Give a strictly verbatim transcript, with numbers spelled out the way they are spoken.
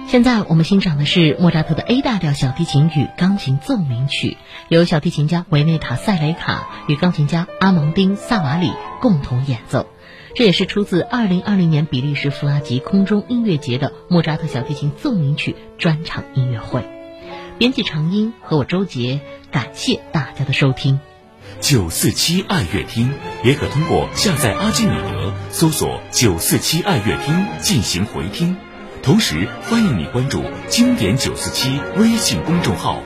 现在我们欣赏的是莫扎特的 A 大调小提琴与钢琴奏鸣曲，由小提琴家维内塔·塞雷卡与钢琴家阿蒙丁·萨瓦里共同演奏。这也是出自二零二零年比利时弗拉吉空中音乐节的莫扎特小提琴奏鸣曲专场音乐会。编辑长音和我周杰，感谢大家的收听。 九四七爱乐厅也可通过下载阿基米德搜索九四七爱乐厅进行回听。同时欢迎你关注经典九四七微信公众号。